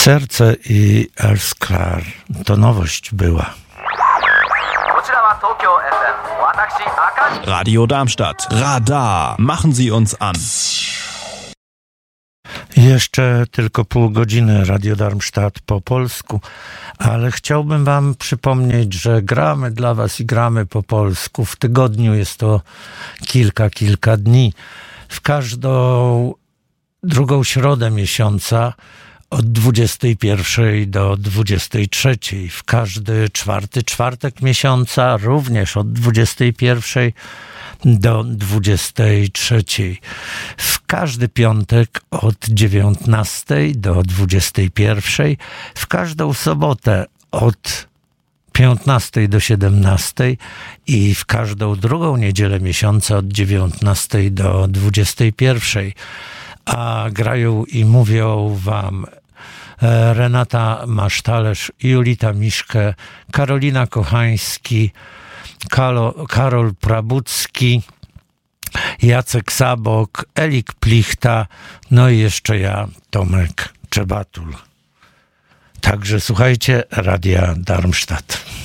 Serce i Elskar to nowość była. Radio Darmstadt. Radar. Machen Sie uns an. Jeszcze tylko pół godziny Radio Darmstadt po polsku, ale chciałbym wam przypomnieć, że gramy dla was i gramy po polsku. W tygodniu jest to kilka dni. W każdą drugą środę miesiąca od 21 do 23. W każdy czwarty czwartek miesiąca również od 21 do 23. W każdy piątek od 19 do 21. W każdą sobotę od 15 do 17 i w każdą drugą niedzielę miesiąca od 19 do 21. A grają i mówią wam Renata Masztalerz, Julita Miszke, Karolina Kochański, Karol Prabucki, Jacek Sabok, Elik Plichta, no i jeszcze ja, Tomek Czebatul. Także słuchajcie Radia Darmstadt.